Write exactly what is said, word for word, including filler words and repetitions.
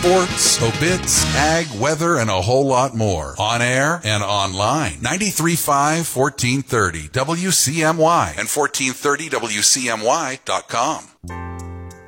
sports, obits, ag, weather, and a whole lot more. On air and online. ninety-three point five, fourteen thirty W C M Y and fourteen thirty W C M Y dot com.